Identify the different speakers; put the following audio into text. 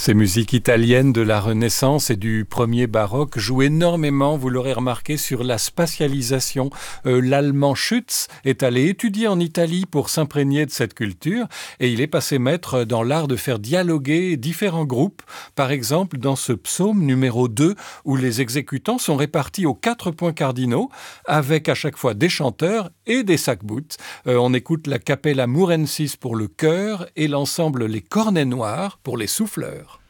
Speaker 1: Ces musiques italiennes de la Renaissance et du premier baroque jouent énormément, vous l'aurez remarqué, sur la spatialisation. L'allemand Schütz est allé étudier en Italie pour s'imprégner de cette culture et il est passé maître dans l'art de faire dialoguer différents groupes. Par exemple, dans ce psaume numéro 2 où les exécutants sont répartis aux 4 points cardinaux avec à chaque fois des chanteurs et des sac-boutes. On écoute la Capella Mourensis pour le chœur et l'ensemble Les Cornets Noirs pour les souffleurs.